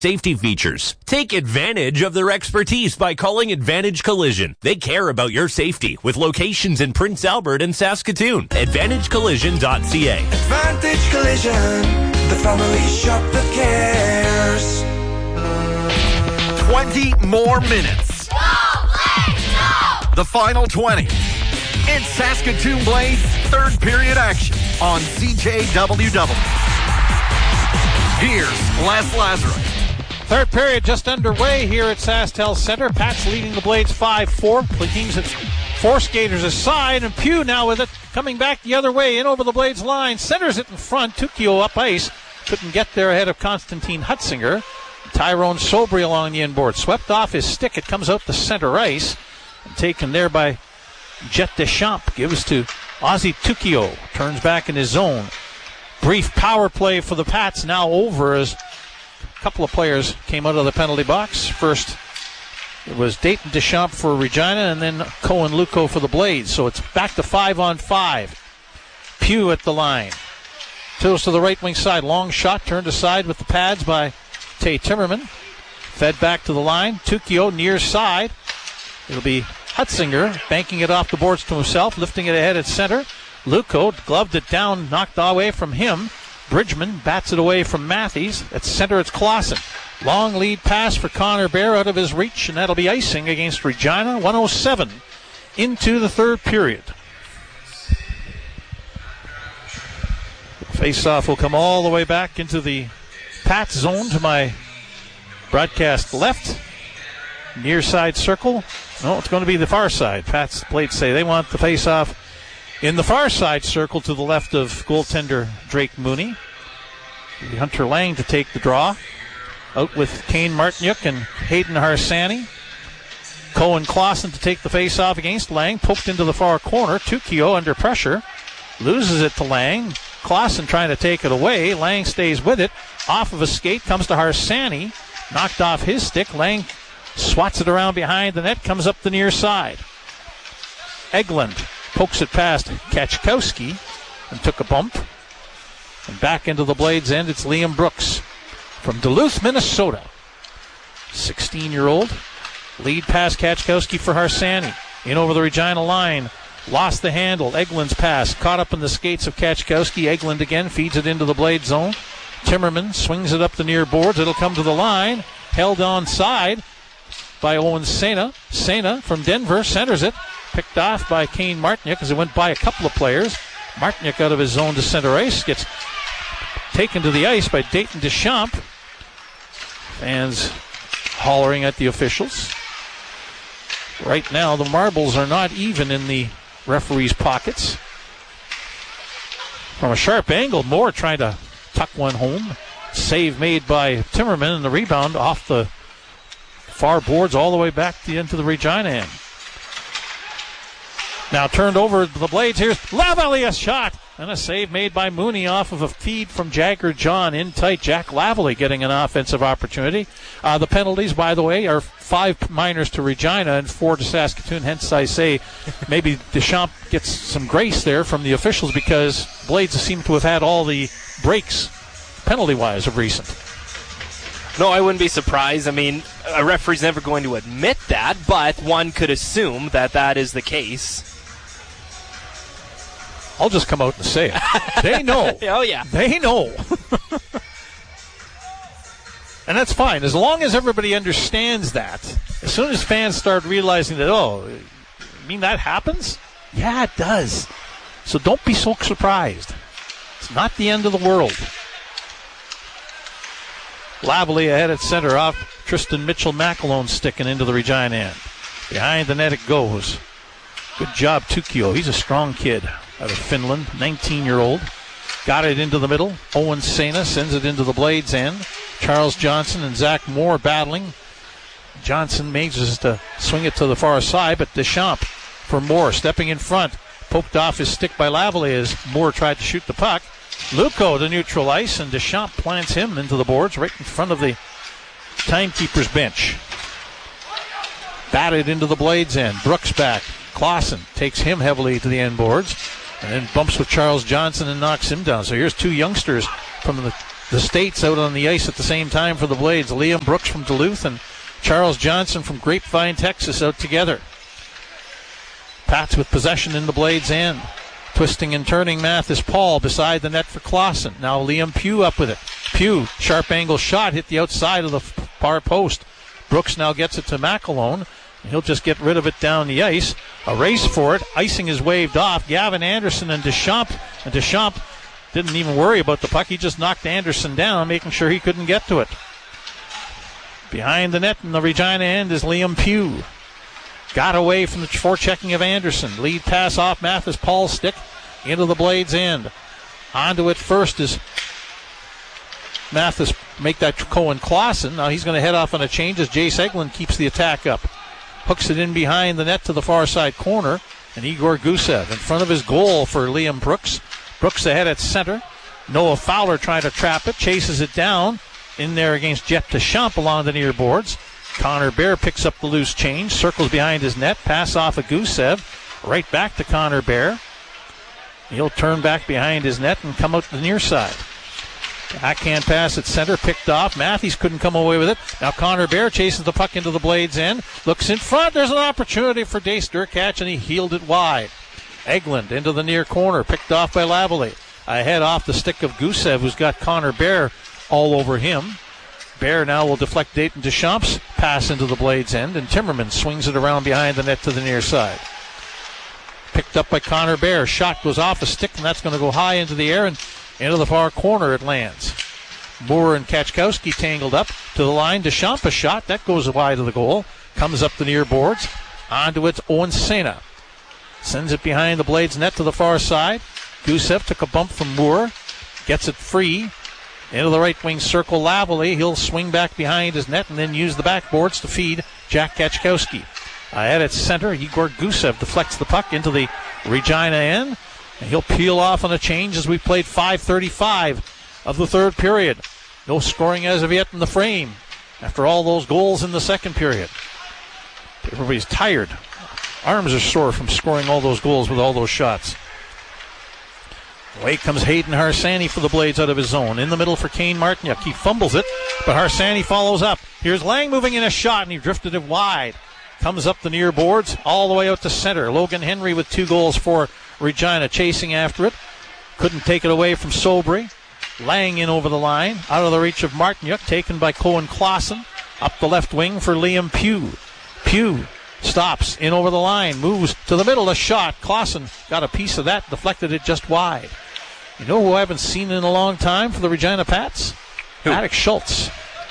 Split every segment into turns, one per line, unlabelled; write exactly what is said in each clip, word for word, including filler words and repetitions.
Safety features. Take advantage of their expertise by calling Advantage Collision. They care about your safety with locations in Prince Albert and Saskatoon. advantage collision dot c a.
Advantage Collision, the family shop that cares.
twenty more minutes.
Go, Blades, go!
The final twenty. It's Saskatoon Blades third period action on C J W W. Here's Les Lazarus.
Third period just underway here at SaskTel Center. Pat's leading the Blades five four. The team's at four skaters aside, and Pugh now with it, coming back the other way, in over the Blades line. Centers it in front. Tukio up ice. Couldn't get there ahead of Constantine Hutzinger. Tyrone Sobry along the inboard. Swept off his stick. It comes out the center ice. And taken there by Jet Deschamps. Gives to Ozzy Tukio. Turns back in his zone. Brief power play for the Pats, now over as a couple of players came out of the penalty box. First, it was Dayton Deschamps for Regina, and then Cohen Luco for the Blades. So it's back to five on five. Pugh at the line. Tills to the right wing side. Long shot turned aside with the pads by Tay Timmerman. Fed back to the line. Tukio near side. It'll be Hutzinger banking it off the boards to himself, lifting it ahead at center. Luco gloved it down, knocked away from him. Bridgman bats it away from Matthews. At center, it's Clausen. Long lead pass for Connor Bear out of his reach, and that'll be icing against Regina. one oh seven into the third period. Face-off will come all the way back into the Pat zone to my broadcast left. Near side circle. No, it's going to be the far side. Pat's Blades say they want the face-off in the far side circle to the left of goaltender Drake Mooney. Hunter Lang to take the draw. Out with Kane Martinyuk and Hayden Harsani. Cohen Clausen to take the face-off against Lang. Poked into the far corner. Tukio under pressure. Loses it to Lang. Clausen trying to take it away. Lang stays with it. Off of a skate. Comes to Harsani. Knocked off his stick. Lang swats it around behind the net. Comes up the near side. Eglund pokes it past Kachkowski and took a bump. And back into the Blades end, it's Liam Brooks from Duluth, Minnesota. sixteen-year-old. Lead pass Kachkowski for Harsani. In over the Regina line. Lost the handle. Eglund's pass. Caught up in the skates of Kachkowski. Eglund again feeds it into the Blade zone. Timmerman swings it up the near boards. It'll come to the line. Held on side by Owen Sena. Sena from Denver centers it. Picked off by Kane Martinyuk as it went by a couple of players. Martinyuk out of his zone to center ice. Gets taken to the ice by Dayton Deschamps. Fans hollering at the officials. Right now, the marbles are not even in the referee's pockets. From a sharp angle, Moore trying to tuck one home. Save made by Timmerman, and the rebound off the far boards all the way back to, into the Regina end. Now turned over to the Blades. Here's Lavalley, a shot. And a save made by Mooney off of a feed from Jagger John in tight. Jack Lavalley getting an offensive opportunity. Uh, the penalties, by the way, are five minors to Regina and four to Saskatoon. Hence, I say maybe Deschamps gets some grace there from the officials because Blades seem to have had all the breaks penalty-wise of recent.
No, I wouldn't be surprised. I mean, a referee's never going to admit that, but one could assume that that is the case.
I'll just come out and say it. They know.
Oh, yeah.
They know. And that's fine. As long as everybody understands that. As soon as fans start realizing that, oh, you mean that happens? Yeah, it does. So don't be so surprised. It's not the end of the world. Lavalley ahead at center off Tristan Mitchell-McAlone sticking into the Regina end. Behind the net it goes. Good job, Tukio. He's a strong kid out of Finland, nineteen-year-old. Got it into the middle. Owen Sena sends it into the Blades end. Charles Johnson and Zach Moore battling. Johnson manages to swing it to the far side, but Deschamps for Moore stepping in front. Poked off his stick by Lavalley as Moore tried to shoot the puck. Luco to neutral ice, and Deschamps plants him into the boards right in front of the timekeeper's bench. Batted into the Blades end. Brooks back. Clausen takes him heavily to the end boards and then bumps with Charles Johnson and knocks him down. So here's two youngsters from the the States out on the ice at the same time for the Blades. Liam Brooks from Duluth and Charles Johnson from Grapevine, Texas out together. Pats with possession in the Blades' end. Twisting and turning Mathis Paul beside the net for Clausen. Now Liam Pugh up with it. Pugh, sharp angle shot, hit the outside of the far post. Brooks now gets it to McAlone. He'll just get rid of it down the ice. A race for it. Icing is waved off. Gavin Anderson and Deschamps. And Deschamps didn't even worry about the puck. He just knocked Anderson down, making sure he couldn't get to it. Behind the net in the Regina end is Liam Pugh. Got away from the forechecking of Anderson. Lead pass off Mathis Paul's stick into the Blades' end. Onto it first is Mathis, make that Cohen Clausen. Now he's going to head off on a change as Jace Eglin keeps the attack up. Hooks it in behind the net to the far side corner. And Igor Gusev in front of his goal for Liam Brooks. Brooks ahead at center. Noah Fowler trying to trap it. Chases it down. In there against Jeff Deschamps along the near boards. Connor Bear picks up the loose change. Circles behind his net. Pass off of Gusev. Right back to Connor Bear. He'll turn back behind his net and come out to the near side. Backhand pass at center, picked off. Matthews couldn't come away with it. Now Connor Bear chases the puck into the Blades' end. Looks in front. There's an opportunity for Dace Durkach, and he heeled it wide. Eglin into the near corner, picked off by Lavalley. Ahead off the stick of Gusev, who's got Connor Bear all over him. Bear now will deflect Dayton Deschamps' pass into the Blades' end, and Timmerman swings it around behind the net to the near side. Picked up by Connor Bear. Shot goes off a stick, and that's going to go high into the air, and into the far corner it lands. Moore and Kachkowski tangled up to the line. Deschamps a shot. That goes wide of the goal. Comes up the near boards. Onto it, Owen Sena. Sends it behind the Blades' net to the far side. Gusev took a bump from Moore. Gets it free. Into the right wing circle, Lavalley. He'll swing back behind his net and then use the backboards to feed Jack Kachkowski. Ahead at center, Igor Gusev deflects the puck into the Regina end. And he'll peel off on a change as we played five thirty-five of the third period. No scoring as of yet in the frame after all those goals in the second period. Everybody's tired. Arms are sore from scoring all those goals with all those shots. Away comes Hayden Harsani for the Blades out of his zone. In the middle for Kane Martiniuk. He fumbles it, but Harsani follows up. Here's Lang moving in a shot, and he drifted it wide. Comes up the near boards, all the way out to center. Logan Henry with two goals for Regina, chasing after it. Couldn't take it away from Sobry. Lang in over the line, out of the reach of Martiniuk, taken by Cohen Clausen. Up the left wing for Liam Pugh. Pugh stops in over the line, moves to the middle, a shot. Clausen got a piece of that, deflected it just wide. You know who I haven't seen in a long time for the Regina Pats? Who? Maddox Schultz.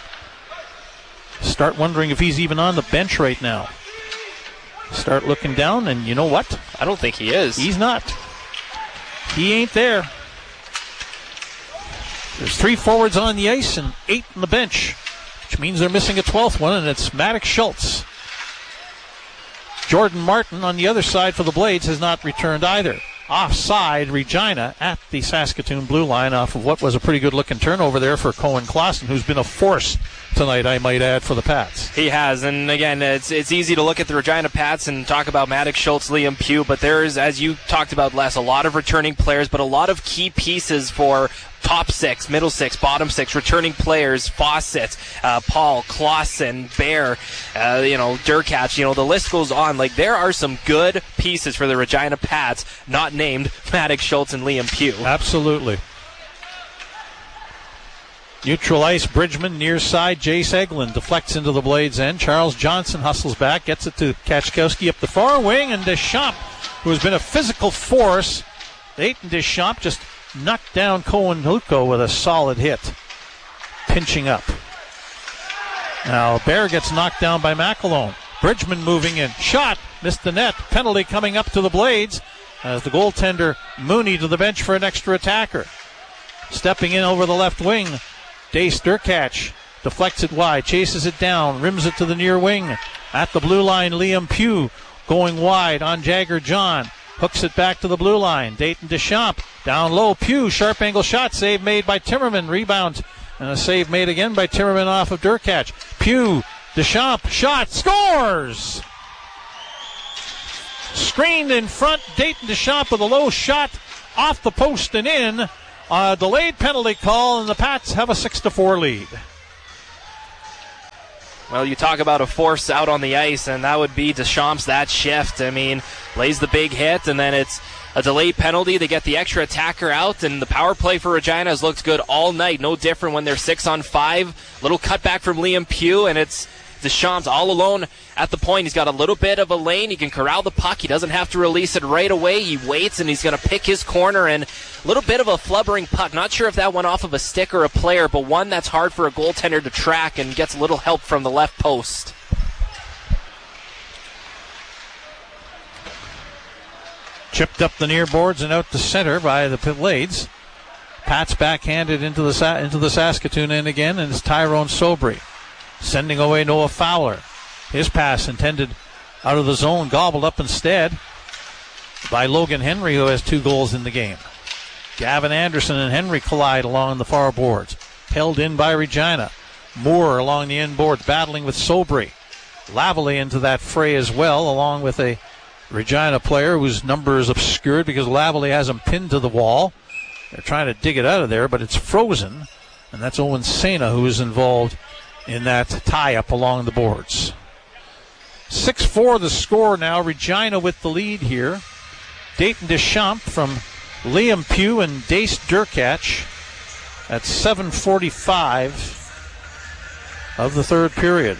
Start wondering if he's even on the bench right now. Start looking down, and you know what?
I don't think he is.
He's not. He ain't there. There's three forwards on the ice and eight on the bench, which means they're missing a twelfth one, and it's Maddox Schultz. Jordan Martin on the other side for the Blades has not returned either. Offside, Regina at the Saskatoon blue line off of what was a pretty good-looking turnover there for Cohen Clausen, who's been a force tonight, I might add, for the Pats.
He has, and again, it's it's easy to look at the Regina Pats and talk about Maddox Schultz, Liam Pugh, but there's, as you talked about, Les, a lot of returning players, but a lot of key pieces for top six, middle six, bottom six, returning players, Fawcett, uh, Paul, Clausen, Bear, uh, you know, Durkach, you know, the list goes on. Like, there are some good pieces for the Regina Pats, not named Maddox Schultz and Liam Pugh.
Absolutely. Neutral ice, Bridgman, near side, Jace Eglin deflects into the Blades' end. Charles Johnson hustles back, gets it to Kachkowski up the far wing, and Deschamps, who has been a physical force, Dayton Deschamps just knocked down Cohen Huko with a solid hit. Pinching up. Now Bear gets knocked down by McAlone. Bridgman moving in. Shot. Missed the net. Penalty coming up to the Blades as the goaltender Mooney to the bench for an extra attacker. Stepping in over the left wing, Dace Durkach deflects it wide, chases it down, rims it to the near wing. At the blue line, Liam Pugh going wide on Jagger John. Hooks it back to the blue line. Dayton Deschamps down low. Pugh, sharp angle shot. Save made by Timmerman. Rebound. And a save made again by Timmerman off of Durkach. Pugh, Deschamps, shot, scores! Screened in front. Dayton Deschamps with a low shot off the post and in. A delayed penalty call, and the Pats have a six to four lead.
Well, you talk about a force out on the ice, and that would be Deschamps that shift. I mean, lays the big hit, and then it's a delayed penalty. They get the extra attacker out, and the power play for Regina has looked good all night. No different when they're six on five. Little cutback from Liam Pugh, and it's Deschamps all alone at the point. He's got a little bit of a lane. He can corral the puck. He doesn't have to release it right away. He waits, and he's going to pick his corner, and a little bit of a flubbering puck. Not sure if that went off of a stick or a player, but one that's hard for a goaltender to track and gets a little help from the left post.
Chipped up the near boards and out to center by the Blades. Pats backhanded into the Sa- into the Saskatoon end again, and it's Tyrone Sobry sending away Noah Fowler. His pass intended out of the zone, gobbled up instead by Logan Henry, who has two goals in the game. Gavin Anderson and Henry collide along the far boards. Held in by Regina. Moore along the end boards, battling with Sobry. Lavalley into that fray as well, along with a Regina player whose number is obscured because Lavalley has him pinned to the wall. They're trying to dig it out of there, but it's frozen. And that's Owen Sena who is involved in that tie-up along the boards. six four the score now. Regina with the lead here. Dayton Deschamps from Liam Pugh and Dace Durkach at seven forty-five of the third period.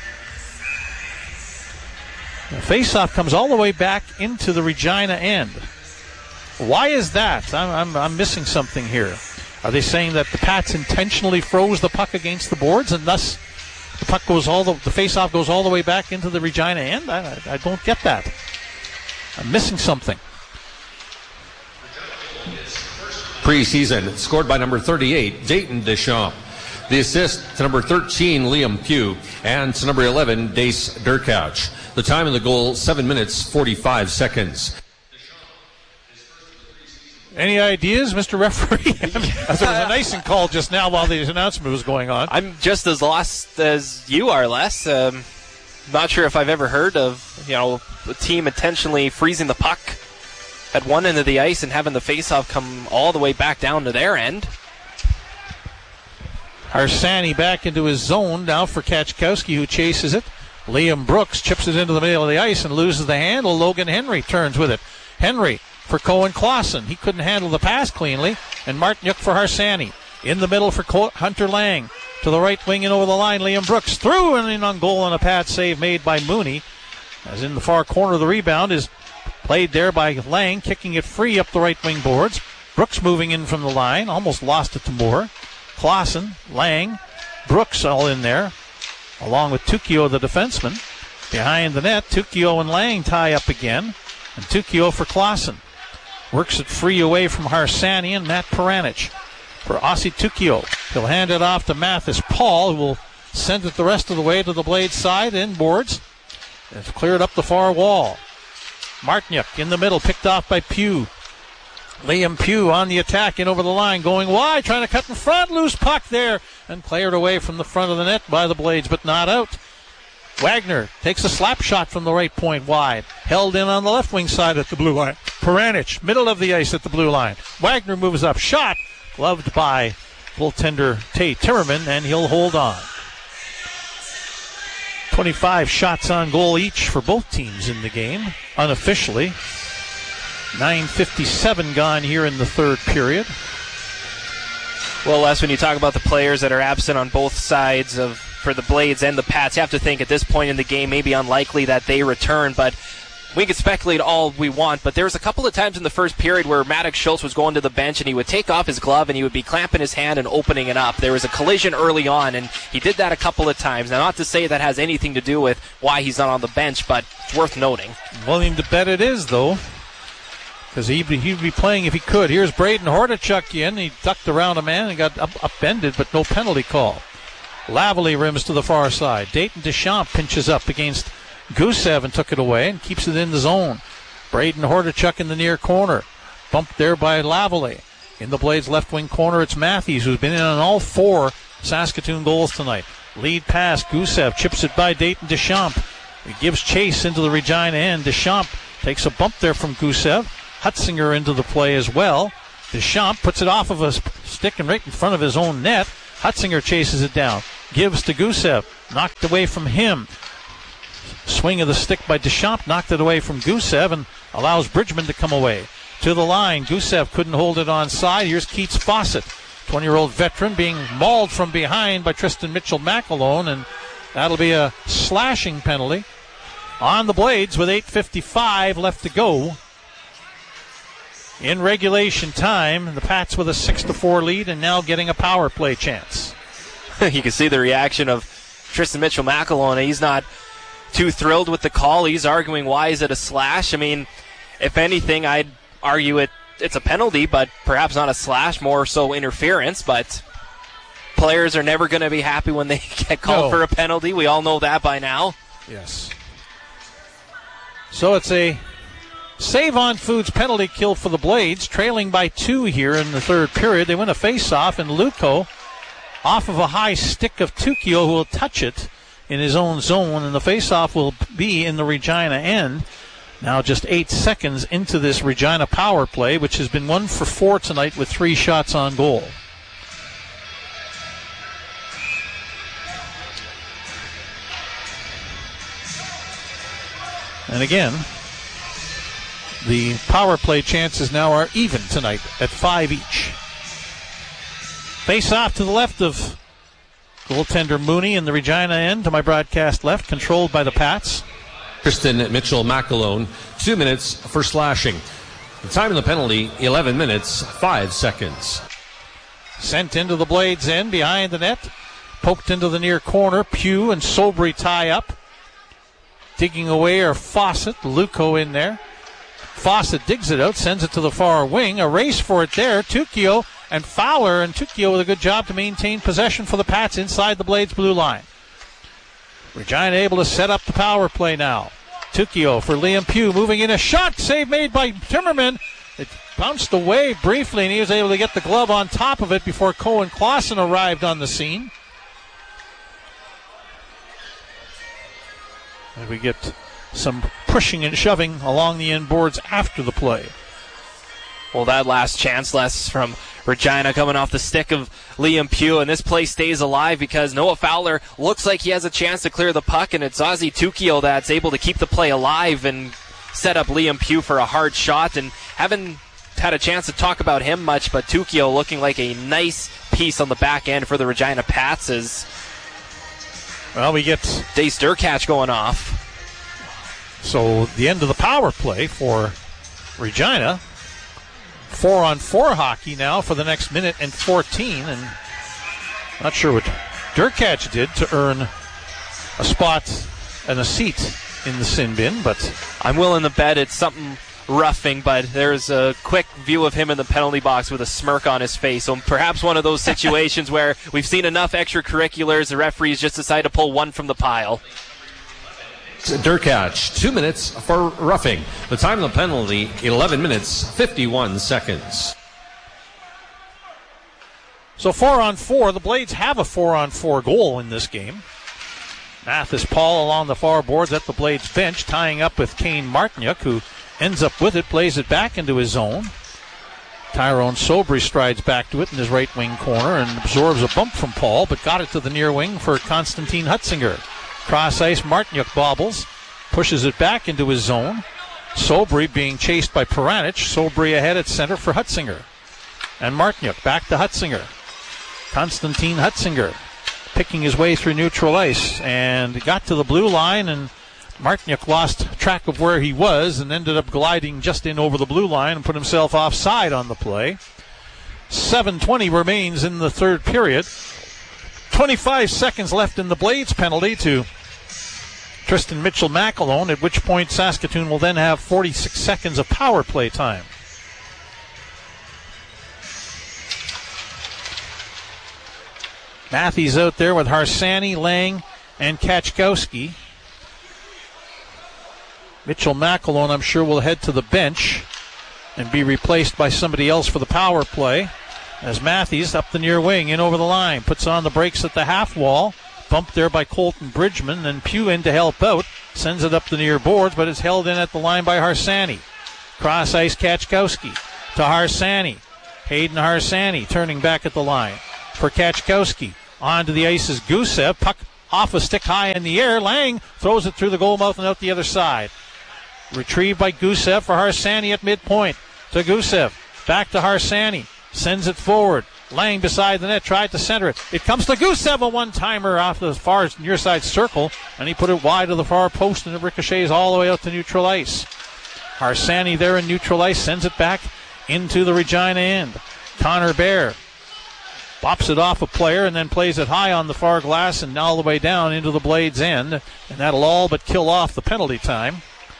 The face-off comes all the way back into the Regina end. Why is that? I'm, I'm, I'm missing something here. Are they saying that the Pats intentionally froze the puck against the boards and thus the puck goes all the the face-off goes all the way back into the Regina end? I, I don't get that. I'm missing something.
Preseason, scored by number thirty-eight, Dayton Deschamps. The assist to number thirteen, Liam Pugh, and to number eleven, Dace Durkach. The time of the goal, seven minutes, forty-five seconds.
Any ideas, Mister Referee? There was an icing call just now while the announcement was going on.
I'm just as lost as you are, Les. Um, not sure if I've ever heard of, you know, a team intentionally freezing the puck at one end of the ice and having the faceoff come all the way back down to their end.
Harsani back into his zone now for Kachkowski, who chases it. Liam Brooks chips it into the middle of the ice and loses the handle. Logan Henry turns with it. Henry for Cohen Clausen. He couldn't handle the pass cleanly. And Martiniuk for Harsani. In the middle for Co- Hunter Lang. To the right wing and over the line, Liam Brooks through and in on goal on a pad save made by Mooney. As in the far corner, the rebound is played there by Lang, kicking it free up the right wing boards. Brooks moving in from the line, almost lost it to Moore. Clausen, Lang, Brooks all in there, along with Tukio, the defenseman. Behind the net, Tukio and Lang tie up again, and Tukio for Clausen. Works it free away from Harsani and Matt Peranich. For Ossi Tukio, he'll hand it off to Mathis Paul, who will send it the rest of the way to the blade side, inboards. It's cleared up the far wall. Martiniuk in the middle, picked off by Pugh. Liam Pugh on the attack, in over the line, going wide, trying to cut in front, loose puck there, and cleared away from the front of the net by the Blades, but not out. Wagner takes a slap shot from the right point wide, held in on the left wing side at the blue line. Peranich, middle of the ice at the blue line. Wagner moves up, shot, gloved by goaltender Tate Timmerman, and he'll hold on. twenty-five shots on goal each for both teams in the game, unofficially. nine fifty-seven gone here in the third period.
Well, Les, when you talk about the players that are absent on both sides of for the Blades and the Pats, you have to think at this point in the game, maybe unlikely that they return, but we could speculate all we want, but there was a couple of times in the first period where Maddox Schultz was going to the bench and he would take off his glove and he would be clamping his hand and opening it up. There was a collision early on, and he did that a couple of times. Now, not to say that has anything to do with why he's not on the bench, but it's worth noting.
Willing to bet it is, though, because he'd, he'd be playing if he could. Here's Braden Hordichuk in. He ducked around a man and got up, upended, but no penalty call. Lavalley rims to the far side. Dayton Deschamps pinches up against Gusev and took it away and keeps it in the zone. Braden Hordichuk in the near corner. Bumped there by Lavalley. In the Blades left wing corner, it's Matthews, who's been in on all four Saskatoon goals tonight. Lead pass, Gusev chips it by Dayton Deschamps. He gives chase into the Regina end. Deschamps takes a bump there from Gusev. Hutzinger into the play as well. Deschamps puts it off of a stick and right in front of his own net. Hutzinger chases it down. Gives to Gusev. Knocked away from him. Swing of the stick by Deschamps. Knocked it away from Gusev and allows Bridgman to come away. To the line. Gusev couldn't hold it onside. Here's Keats Fawcett. twenty-year-old veteran being mauled from behind by Tristan Mitchell-McAlone, and that'll be a slashing penalty on the Blades with eight fifty-five left to go in regulation time. The Pats with a six to four lead and now getting a power play chance.
You can see the reaction of Tristan Mitchell-McAlone. He's not too thrilled with the call. He's arguing, why is it a slash? I mean, if anything, I'd argue it it's a penalty, but perhaps not a slash, more so interference. But players are never going to be happy when they get called
No.
for a penalty. We all know that by now.
Yes. So it's a Save-On Foods penalty kill for the Blades, trailing by two here in the third period. They win a face-off, and Luco, off of a high stick of Tukio, who will touch it in his own zone, and the face-off will be in the Regina end. Now just eight seconds into this Regina power play, which has been one for four tonight with three shots on goal. And again, the power play chances now are even tonight at five each. Face off to the left of goaltender Mooney in the Regina end, to my broadcast left, controlled by the Pats.
Tristan Mitchell-McAlone, two minutes for slashing. The time of the penalty, eleven minutes, five seconds.
Sent into the Blades end, behind the net. Poked into the near corner. Pugh and Sobry tie up. Digging away are Fawcett, Luco in there. Fawcett digs it out, sends it to the far wing. A race for it there. Tukio and Fowler, and Tukio with a good job to maintain possession for the Pats inside the Blades blue line. Regina able to set up the power play now. Tukio for Liam Pugh, moving in a shot. Save made by Timmerman. It bounced away briefly, and he was able to get the glove on top of it before Cohen Clausen arrived on the scene. And we get some pushing and shoving along the end boards after the play.
Well, that last chance, Les, from Regina coming off the stick of Liam Pugh, and this play stays alive because Noah Fowler looks like he has a chance to clear the puck, and it's Ozzy Tukio that's able to keep the play alive and set up Liam Pugh for a hard shot. And haven't had a chance to talk about him much, but Tukio looking like a nice piece on the back end for the Regina Pats as
Well, we get
Dace Durkach going off.
So the end of the power play for Regina. Four on four hockey now for the next minute and fourteen, and not sure what Durkach did to earn a spot and a seat in the sin bin, but
I'm willing to bet it's something roughing, but there's a quick view of him in the penalty box with a smirk on his face. So perhaps one of those situations where we've seen enough extracurriculars, the referees just decide to pull one from the pile.
Durkach, two minutes for roughing. The time of the penalty, eleven minutes, fifty-one seconds.
So four on four. The Blades have a four on four goal in this game. Mathis Paul along the far boards at the Blades bench, tying up with Kane Martiniuk, who ends up with it, plays it back into his zone. Tyrone Sobry strides back to it in his right wing corner and absorbs a bump from Paul, but got it to the near wing for Konstantin Hutzinger. Cross ice, Martiniuk bobbles, pushes it back into his zone. Sobry being chased by Peranich. Sobry ahead at center for Hutzinger. And Martiniuk back to Hutzinger. Konstantin Hutzinger picking his way through neutral ice and got to the blue line, and Martiniuk lost track of where he was and ended up gliding just in over the blue line and put himself offside on the play. seven twenty remains in the third period. twenty-five seconds left in the Blades penalty to Tristan Mitchell-McAlone, at which point Saskatoon will then have forty-six seconds of power play time. Matthews out there with Harsani, Lang, and Kachkowski. Mitchell-McAlone, I'm sure, will head to the bench and be replaced by somebody else for the power play. As Matthews up the near wing, in over the line, puts on the brakes at the half wall. Bumped there by Colton Bridgman, and Pugh in to help out. Sends it up the near boards, but it's held in at the line by Harsani. Cross ice, Kachkowski to Harsani. Hayden Harsani turning back at the line for Kachkowski. On to the ice is Gusev. Puck off a stick high in the air. Lang throws it through the goal mouth and out the other side. Retrieved by Gusev for Harsani at midpoint. To Gusev. Back to Harsani. Sends it forward. Lang beside the net. Tried to center it. It comes to Gusev. A one-timer off the far near side circle. And he put it wide of the far post and it ricochets all the way out to neutral ice. Harsani there in neutral ice. Sends it back into the Regina end. Connor Bear bops it off a player and then plays it high on the far glass and all the way down into the Blades end. And that'll all but kill off the penalty time.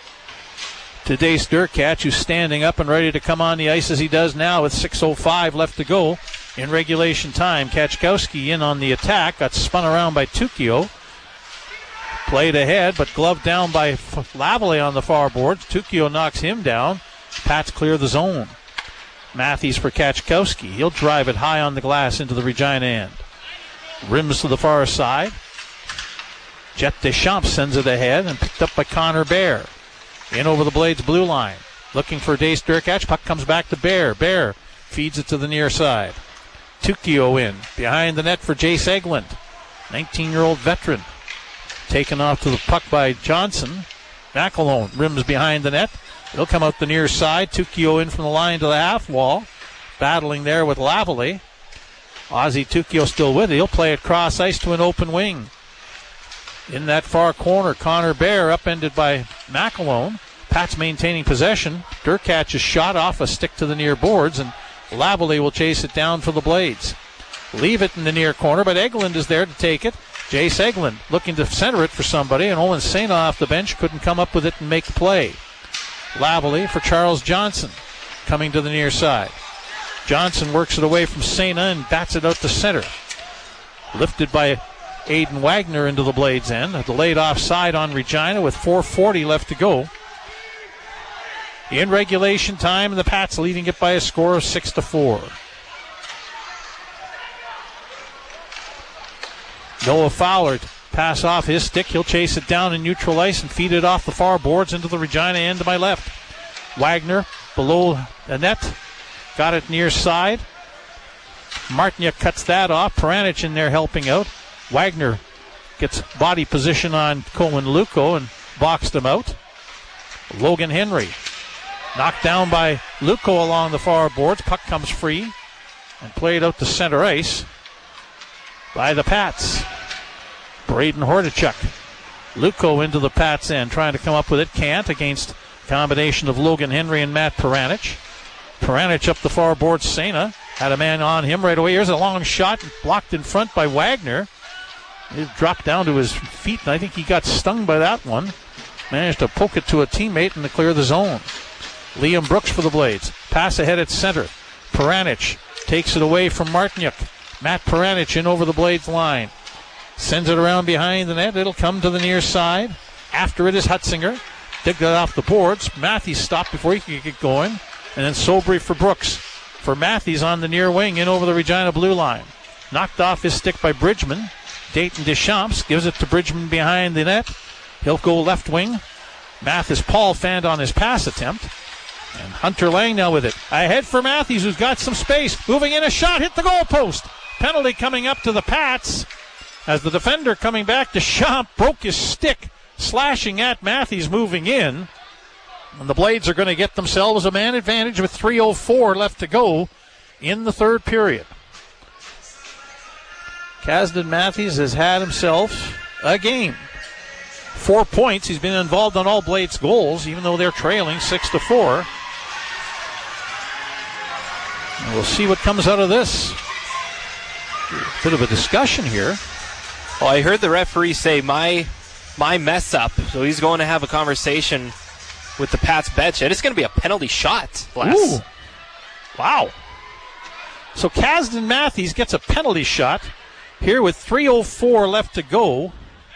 To Dace Durkach, who's standing up and ready to come on the ice as he does now with six oh five left to go in regulation time. Kachkowski in on the attack. Got spun around by Tukio. Played ahead, but gloved down by Lavalley on the far boards. Tukio knocks him down. Pats clear the zone. Matthews for Kachkowski. He'll drive it high on the glass into the Regina end. Rims to the far side. Jet Deschamps sends it ahead and picked up by Connor Bear. In over the Blades blue line. Looking for Dace Durkach. Puck comes back to Bear. Bear feeds it to the near side. Tukio in. Behind the net for Jace Eglund. nineteen-year-old veteran. Taken off to the puck by Johnson. McAlone rims behind the net. He'll come out the near side. Tukio in from the line to the half wall. Battling there with Lavalley. Ozzie Tukio still with it. He'll play it cross ice to an open wing. In that far corner, Connor Bear upended by McAlone. Pats maintaining possession. Durkach's shot off a stick to the near boards, and Lavalley will chase it down for the Blades. Leave it in the near corner, but Eglund is there to take it. Jace Eglund looking to center it for somebody, and Owen Saina off the bench couldn't come up with it and make the play. Lavalley for Charles Johnson coming to the near side. Johnson works it away from Saina and bats it out to center. Lifted by Aiden Wagner into the Blades end. A delayed offside on Regina with four forty left to go. In regulation time, and the Pats leading it by a score of six to four. Noah Fowler pass off his stick. He'll chase it down in neutral ice and feed it off the far boards into the Regina end to my left. Wagner below the net. Got it near side. Martiniuk cuts that off. Peranich in there helping out. Wagner gets body position on Cohen Luco and boxed him out. Logan Henry knocked down by Luco along the far boards. Puck comes free and played out to center ice by the Pats. Braden Hordichuk. Luco into the Pats end, trying to come up with it. Can't against a combination of Logan Henry and Matt Peranich. Peranich up the far boards. Saina had a man on him right away. Here's a long shot blocked in front by Wagner. It dropped down to his feet, and I think he got stung by that one. Managed to poke it to a teammate and to clear the zone. Liam Brooks for the Blades. Pass ahead at center. Peranich takes it away from Martiniuk. Matt Peranich in over the Blades line. Sends it around behind the net. It'll come to the near side. After it is Hutzinger. Digged it off the boards. Matthews stopped before he could get going. And then Sobry for Brooks. For Matthews on the near wing in over the Regina blue line. Knocked off his stick by Bridgman. Dayton Deschamps gives it to Bridgman behind the net. He'll go left wing. Mathis Paul fanned on his pass attempt. And Hunter Lang now with it. Ahead for Matthews, who's got some space. Moving in, a shot, hit the goalpost. Penalty coming up to the Pats. As the defender coming back, Deschamps broke his stick, slashing at Matthews moving in. And the Blades are going to get themselves a man advantage with three oh four left to go in the third period. Kasdan Matthews has had himself a game. Four points. He's been involved on all Blades goals, even though they're trailing six to four. And we'll see what comes out of this. Bit of a discussion here.
Well, I heard the referee say my my mess up, so he's going to have a conversation with the Pats bench, and it's going to be a penalty shot, Les.
Ooh. Wow. So Kasdan Matthews gets a penalty shot here with three oh four left to go.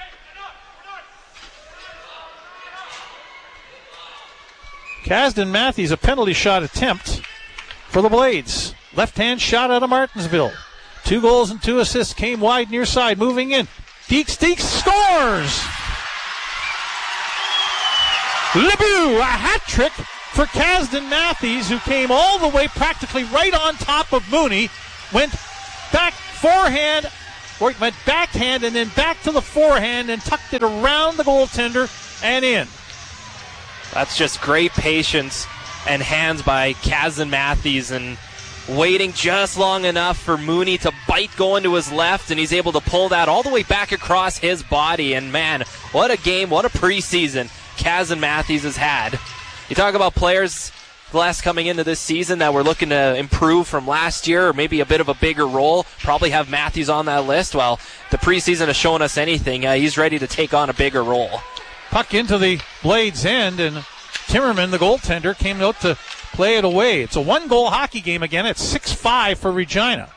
Kasdan Matthews, a penalty shot attempt for the Blades. Left-hand shot out of Martinsville. Two goals and two assists, came wide near side, moving in. Deeks, Deeks scores! Lebeau, a hat trick for Kasdan Matthews, who came all the way practically right on top of Mooney, went back forehand, or went backhand and then back to the forehand and tucked it around the goaltender and in.
That's just great patience and hands by Kasdan Matthews, and waiting just long enough for Mooney to bite going to his left, and he's able to pull that all the way back across his body. And man, what a game, what a preseason Kasdan Matthews has had. You talk about players last coming into this season that were looking to improve from last year, or maybe a bit of a bigger role, probably have Matthews on that list. Well, the preseason has shown us anything. Uh, he's ready to take on a bigger role.
Puck into the Blades' end, and Timmerman, the goaltender, came out to play it away. It's a one-goal hockey game again. It's six five for Regina.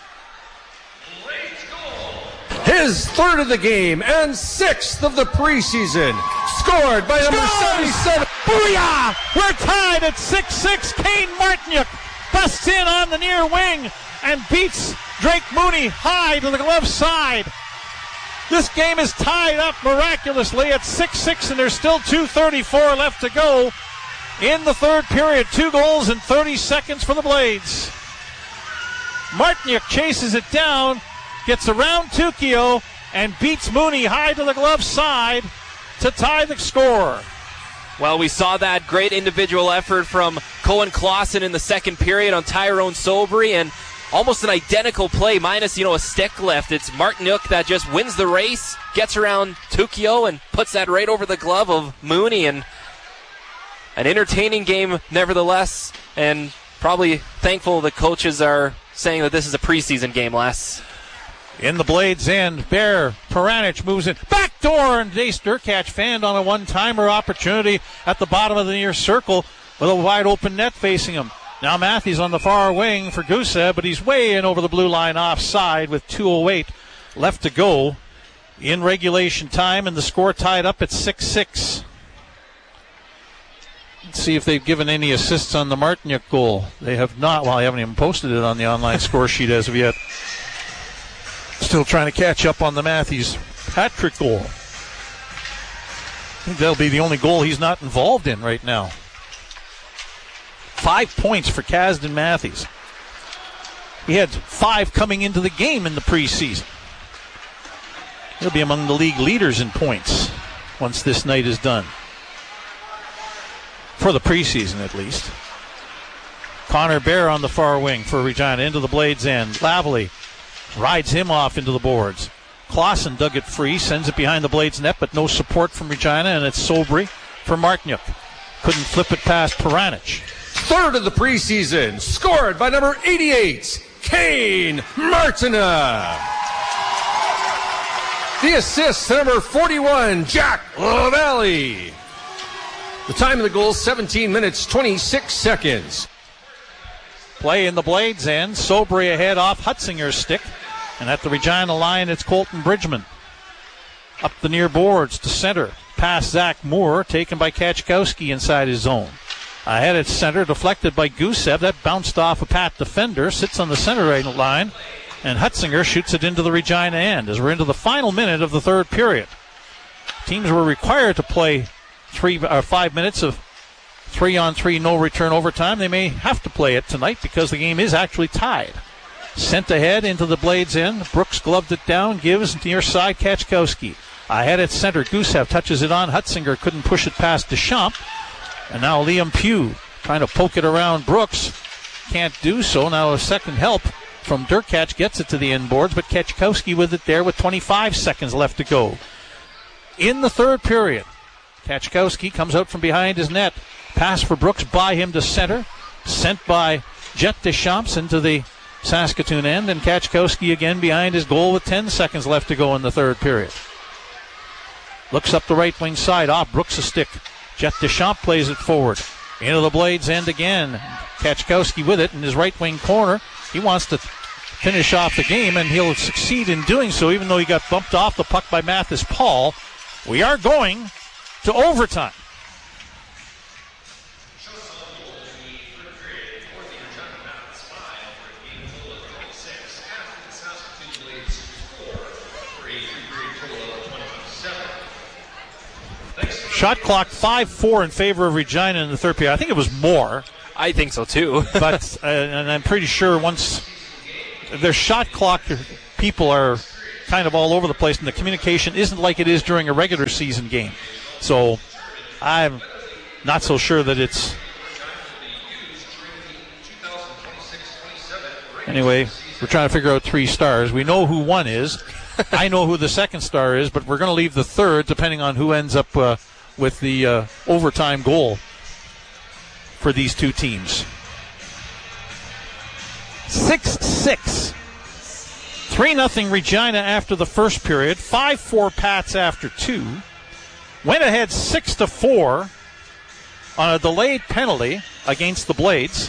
His third of the game and sixth of the preseason. Scored by number seventy-seven.
Booyah! We're tied at six six. Kane Martiniuk busts in on the near wing and beats Drake Mooney high to the glove side. This game is tied up miraculously at six six, and there's still two thirty-four left to go in the third period. Two goals in thirty seconds for the Blades. Martiniuk chases it down, gets around Tukio, and beats Mooney high to the glove side to tie the score.
Well, we saw that great individual effort from Cohen Clausen in the second period on Tyrone Sobry, and almost an identical play, minus, you know, a stick lift. It's Martiniuk that just wins the race, gets around Tukio, and puts that right over the glove of Mooney. And an entertaining game, nevertheless, and probably thankful the coaches are saying that this is a preseason game, Les.
In the Blades' end, Bear Peranich moves in. Backdoor, and Dace Durkach fanned on a one-timer opportunity at the bottom of the near circle with a wide open net facing him. Now Matthews on the far wing for Gusev, but he's way in over the blue line offside with two oh eight left to go in regulation time, and the score tied up at six six. Let's see if they've given any assists on the Martiniuk goal. They have not. Well, I haven't even posted it on the online score sheet as of yet. Still trying to catch up on the Matthews Patrick goal. I think that'll be the only goal he's not involved in right now. Five points for Kasdan Matthews. He had five coming into the game in the preseason. He'll be among the league leaders in points once this night is done. For the preseason, at least. Connor Bear on the far wing for Regina into the Blades' end. Lavalley rides him off into the boards. Clausen dug it free, sends it behind the Blades' net, but no support from Regina, and it's Sobry for Martiniuk. Couldn't flip it past Peranich.
Third of the preseason, scored by number eighty-eight, Kane Martiniuk. The assist to number forty-one, Jack LaValle. The time of the goal, seventeen minutes, twenty-six seconds.
Play in the Blades' end. Sobry ahead off Hutzinger's stick. And at the Regina line, it's Colton Bridgman. Up the near boards to center. Past Zach Moore, taken by Kachkowski inside his zone. Ahead at center, deflected by Gusev. That bounced off a Pat defender. Sits on the center right line. And Hutzinger shoots it into the Regina end as we're into the final minute of the third period. Teams were required to play three or five minutes of three-on-three no-return overtime. They may have to play it tonight because the game is actually tied. Sent ahead into the Blades' end. Brooks gloved it down, gives near side Kachkowski. Ahead at center, Gusev touches it on. Hutzinger couldn't push it past Deschamps. And now Liam Pugh trying to poke it around Brooks. Can't do so. Now a second help from Durkach gets it to the inboards, but Kachkowski with it there with twenty-five seconds left to go. In the third period, Kachkowski comes out from behind his net. Pass for Brooks by him to center. Sent by Jet Deschamps into the Saskatoon end, and Kachkowski again behind his goal with ten seconds left to go in the third period. Looks up the right wing side, off Brooks' stick. Jet Deschamps plays it forward. Into the Blades' end again. Kachkowski with it in his right wing corner. He wants to finish off the game, and he'll succeed in doing so, even though he got bumped off the puck by Mathis Paul. We are going to overtime. Shot clock five four in favor of Regina in the third period. I think it was more.
I think so too.
but uh, and I'm pretty sure once their shot clock people are kind of all over the place, and the communication isn't like it is during a regular season game. So I'm not so sure that it's... Anyway, we're trying to figure out three stars. We know who one is. I know who the second star is, but we're going to leave the third depending on who ends up uh, with the uh, overtime goal for these two teams. six six. three nothing Regina after the first period. five four Pats after two. Went ahead six to four on a delayed penalty against the Blades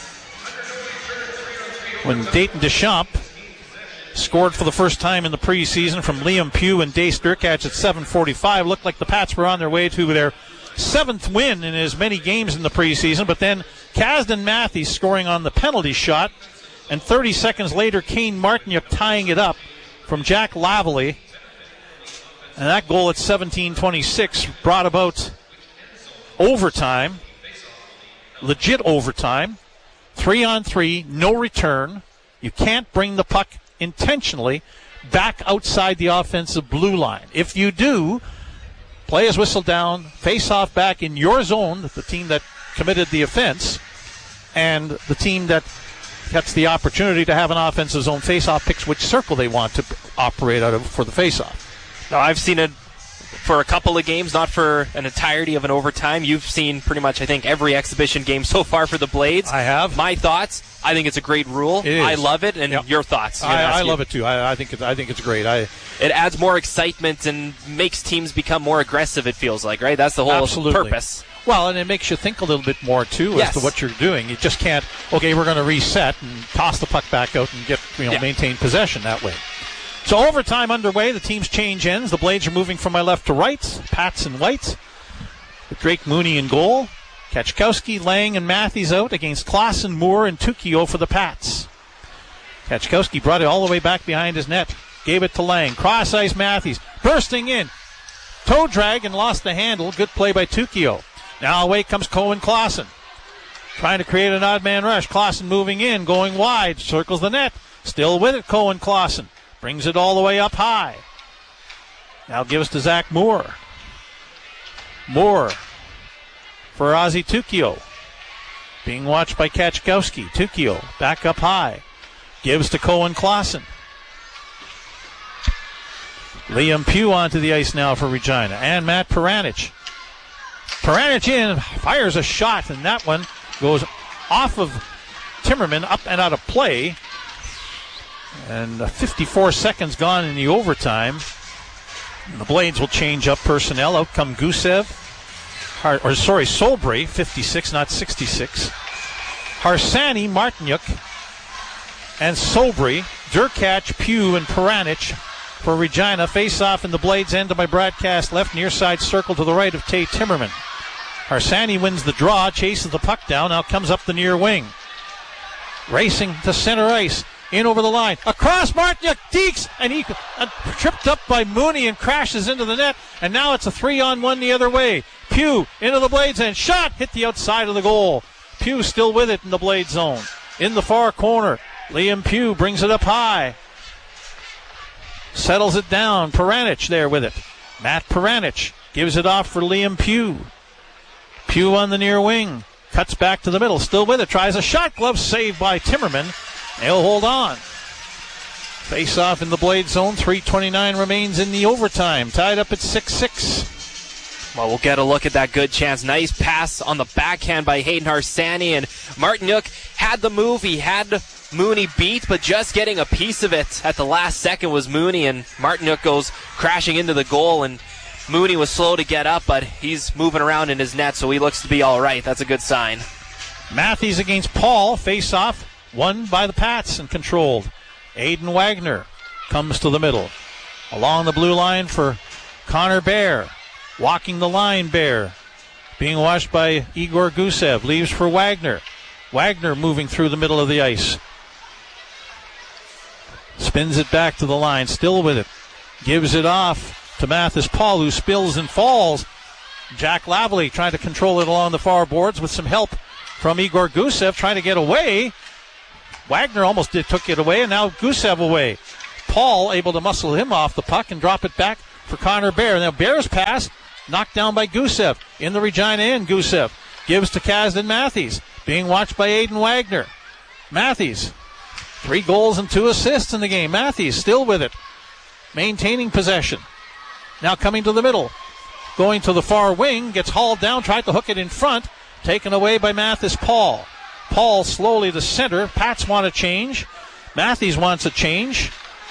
when Dayton Deschamps scored for the first time in the preseason from Liam Pugh and Dace Durkach at seven forty-five. Looked like the Pats were on their way to their seventh win in as many games in the preseason, but then Kasdan Matthews scoring on the penalty shot, and thirty seconds later, Kane Martinyuk tying it up from Jack Lavalley. And that goal at seventeen twenty-six brought about overtime, legit overtime, three on three, no return. You can't bring the puck intentionally back outside the offensive blue line. If you do, play is whistled down, face off back in your zone, the team that committed the offense, and the team that gets the opportunity to have an offensive zone face-off picks which circle they want to operate out of for the face-off.
Now, I've seen it for a couple of games, not for an entirety of an overtime. You've seen pretty much, I think, every exhibition game so far for the Blades.
I have.
My thoughts, I think it's a great rule.
It is.
I love it, and
yep.
your thoughts.
I, I love it, too. I, I think it, I think it's great. I,
it adds more excitement and makes teams become more aggressive, it feels like, right? That's the whole
absolutely.
purpose.
Well, and it makes you think a little bit more, too,
yes.
as to what you're doing. You just can't, okay, we're going to reset and toss the puck back out and get, you know,
yeah.
maintain possession that way. So overtime underway. The teams change ends. The Blades are moving from my left to right. Pats and White. With Drake Mooney in goal. Kachkowski, Lang, and Matthews out against Klassen, Moore, and Tukio for the Pats. Kachkowski brought it all the way back behind his net. Gave it to Lang. Cross ice Matthews. Bursting in. Toe drag and lost the handle. Good play by Tukio. Now away comes Cohen Klassen. Trying to create an odd man rush. Klassen moving in. Going wide. Circles the net. Still with it, Cohen Klassen. Brings it all the way up high. Now gives to Zach Moore. Moore for Ozzy Tukio. Being watched by Kachkowski. Tukio back up high. Gives to Cohen Klassen. Liam Pugh onto the ice now for Regina. And Matt Peranich. Peranich in, fires a shot, and that one goes off of Timmerman, up and out of play. And fifty-four seconds gone in the overtime. And the Blades will change up personnel. Out come Gusev. Har- or sorry, Solbray, fifty-six, not sixty-six. Harsani, Martinyuk, and Solbray. Durkach, Pugh, and Peranich for Regina. Face off in the Blades end of my broadcast left, near side circle to the right of Tay Timmerman. Harsani wins the draw, chases the puck down, now comes up the near wing. Racing to center ice. In over the line. Across Martinyuk. Deeks. And he uh, tripped up by Mooney and crashes into the net. And now it's a three-on-one the other way. Pugh into the Blades end. Shot. Hit the outside of the goal. Pugh still with it in the Blade zone. In the far corner. Liam Pugh brings it up high. Settles it down. Peranich there with it. Matt Peranich gives it off for Liam Pugh. Pugh on the near wing. Cuts back to the middle. Still with it. Tries a shot. Glove saved by Timmerman. They'll hold on. Face off in the Blade zone. three twenty-nine remains in the overtime. Tied up at six six.
Well, we'll get a look at that good chance. Nice pass on the backhand by Hayden Harsani. And Martinyuk had the move. He had Mooney beat, but just getting a piece of it at the last second was Mooney. And Martinyuk goes crashing into the goal. And Mooney was slow to get up, but he's moving around in his net, so he looks to be all right. That's a good sign.
Matthews against Paul. Face off. Won by the Pats and controlled. Aiden Wagner comes to the middle. Along the blue line for Connor Bear. Walking the line, Bear. Being watched by Igor Gusev. Leaves for Wagner. Wagner moving through the middle of the ice. Spins it back to the line. Still with it. Gives it off to Mathis Paul, who spills and falls. Jack Lavalley trying to control it along the far boards with some help from Igor Gusev, trying to get away. Wagner almost did, took it away, and now Gusev away. Paul able to muscle him off the puck and drop it back for Connor Bear. Now Bear's pass knocked down by Gusev. In the Regina end, Gusev gives to Kazdan Matthews, being watched by Aiden Wagner. Matthews, three goals and two assists in the game. Matthews still with it, maintaining possession. Now coming to the middle, going to the far wing, gets hauled down, tried to hook it in front, taken away by Mathis Paul. Paul slowly to center. Pats want a change. Matthews wants a change.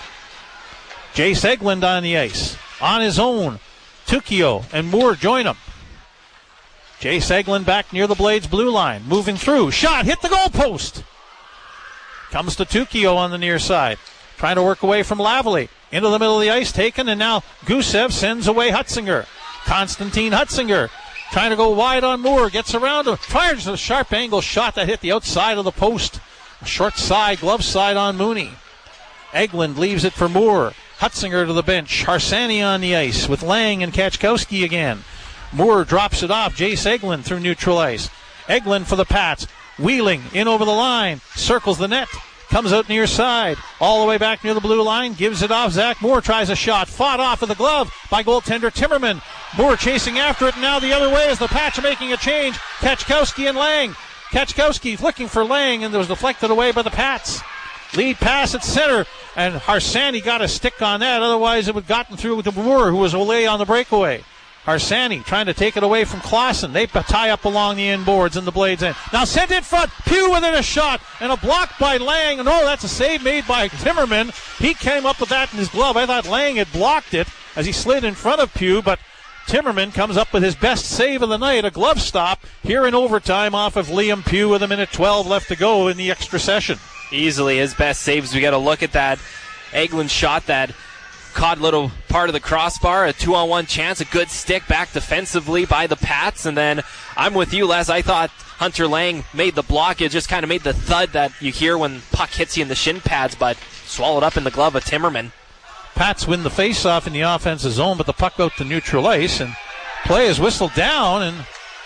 Jace Eglund on the ice. On his own. Tukio and Moore join him. Jace Eglund back near the Blades blue line. Moving through. Shot. Hit the goal post. Comes to Tukio on the near side. Trying to work away from Lavalley. Into the middle of the ice. Taken. And now Gusev sends away Hutzinger. Konstantin Hutzinger trying to go wide on Moore. Gets around him. Fires a sharp angle shot that hit the outside of the post. A short side. Glove side on Mooney. Eglund leaves it for Moore. Hutzinger to the bench. Harsani on the ice with Lang and Kachkowski again. Moore drops it off. Jace Eglund through neutral ice. Eglund for the Pats. Wheeling in over the line. Circles the net. Comes out near side. All the way back near the blue line. Gives it off. Zach Moore tries a shot. Fought off of the glove by goaltender Timmerman. Moore chasing after it. And now the other way as the Pats are making a change. Kachkowski and Lang. Kachkowski looking for Lang, and it was deflected away by the Pats. Lead pass at center, and Harsani got a stick on that. Otherwise, it would have gotten through to Moore, who was away on the breakaway. Harsani trying to take it away from Clausen. They tie up along the end boards in the Blades end. Now sent in front. Pugh with it, a shot, and a block by Lang. And oh, that's a save made by Timmerman. He came up with that in his glove. I thought Lang had blocked it as he slid in front of Pugh, but Timmerman comes up with his best save of the night, a glove stop here in overtime off of Liam Pugh with a minute twelve left to go in the extra session.
Easily his best saves. We got to look at that Eglund shot that caught little part of the crossbar, a two-on-one chance, a good stick back defensively by the Pats. And then I'm with you, Les. I thought Hunter Lang made the block. It just kind of made the thud that you hear when puck hits you in the shin pads, but swallowed up in the glove of Timmerman.
Pats win the face-off in the offensive zone, but the puck out to neutral ice, and play is whistled down, and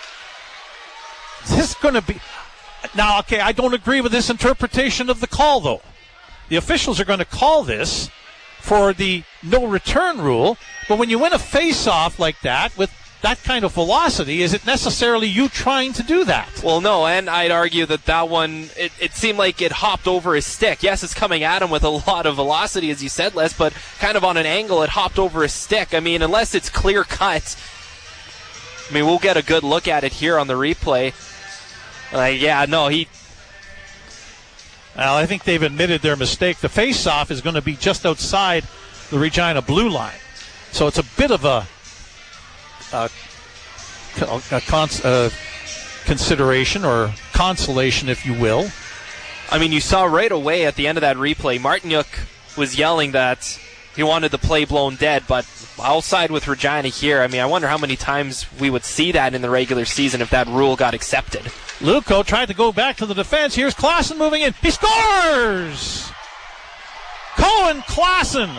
this is going to be... Now, okay, I don't agree with this interpretation of the call, though. The officials are going to call this for the no-return rule, but when you win a face-off like that with that kind of velocity, is it necessarily you trying to do that?
Well, no, and I'd argue that that one, it, it seemed like it hopped over his stick. Yes, it's coming at him with a lot of velocity, as you said, Les, but kind of on an angle, it hopped over his stick. I mean, unless it's clear-cut, I mean, we'll get a good look at it here on the replay. Uh, yeah, no, he...
Well, I think they've admitted their mistake. The face-off is going to be just outside the Regina blue line. So it's a bit of a, a, a cons, uh, consideration or consolation, if you will.
I mean, you saw right away at the end of that replay, Martinyuk was yelling that he wanted the play blown dead, but I'll side with Regina here. I mean, I wonder how many times we would see that in the regular season if that rule got accepted.
Luco tried to go back to the defense. Here's Clausen moving in. He scores! Cohen Clausen.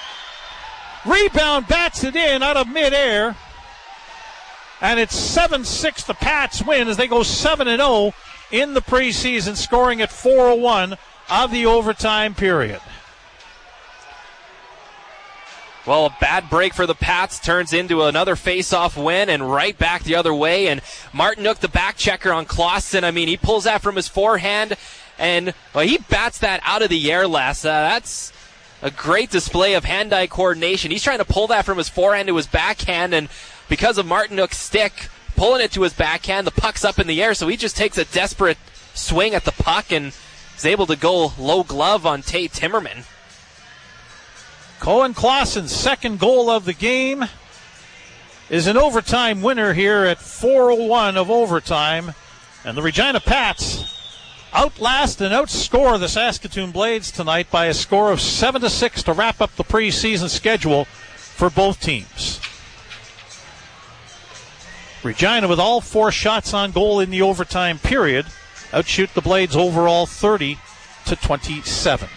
Rebound, bats it in out of midair. And it's seven six. The Pats win as they go seven and oh in the preseason, scoring at four oh one of the overtime period.
Well, a bad break for the Pats turns into another face-off win and right back the other way. And Martinyuk, the back checker on Clausen, I mean, he pulls that from his forehand and well, he bats that out of the air, Les. Uh, that's a great display of hand-eye coordination. He's trying to pull that from his forehand to his backhand, and because of Martinyuk's stick pulling it to his backhand, the puck's up in the air, so he just takes a desperate swing at the puck and is able to go low glove on Tate Timmerman.
Cohen Clausen's second goal of the game is an overtime winner here at four oh one of overtime. And the Regina Pats outlast and outscore the Saskatoon Blades tonight by a score of seven to six to wrap up the preseason schedule for both teams. Regina with all four shots on goal in the overtime period outshoot the Blades overall thirty to twenty-seven.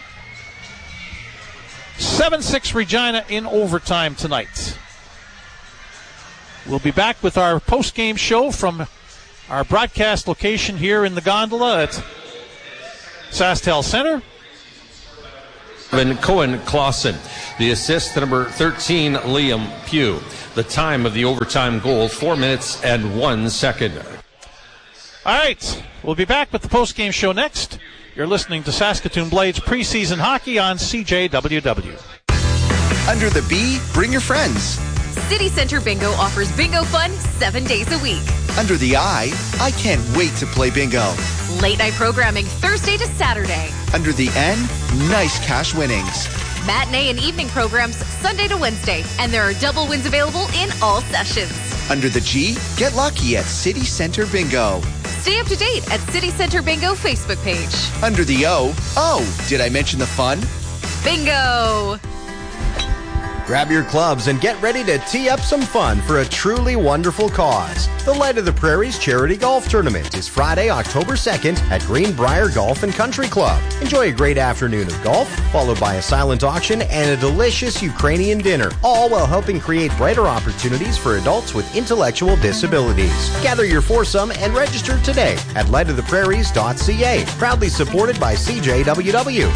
seven six Regina in overtime tonight. We'll be back with our post-game show from our broadcast location here in the gondola at SaskTel Center.
And Cohen Clausen. The assist to number thirteen, Liam Pugh. The time of the overtime goal, four minutes and one second.
All right, we'll be back with the post-game show next. You're listening to Saskatoon Blades preseason hockey on C J W W.
Under the B, bring your friends.
City Center Bingo offers bingo fun seven days a week.
Under the I, I can't wait to play bingo.
Late night programming Thursday to Saturday.
Under the N, nice cash winnings.
Matinee and evening programs Sunday to Wednesday, and there are double wins available in all sessions.
Under the G, get lucky at City Center Bingo.
Stay up to date at City Center Bingo Facebook page.
Under the O, oh, did I mention the fun?
Bingo!
Grab your clubs and get ready to tee up some fun for a truly wonderful cause. The Light of the Prairies Charity Golf Tournament is Friday, October second at Greenbrier Golf and Country Club. Enjoy a great afternoon of golf, followed by a silent auction and a delicious Ukrainian dinner, all while helping create brighter opportunities for adults with intellectual disabilities. Gather your foursome and register today at light of the prairies dot c a. Proudly supported by C J W W.